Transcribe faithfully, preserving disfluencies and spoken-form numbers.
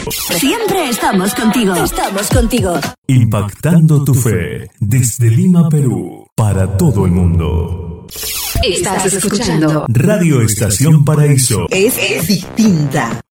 Siempre estamos contigo. Estamos contigo. Impactando tu fe desde Lima, Perú, para todo el mundo. Estás escuchando Radio Estación Paraíso. Es, es distinta.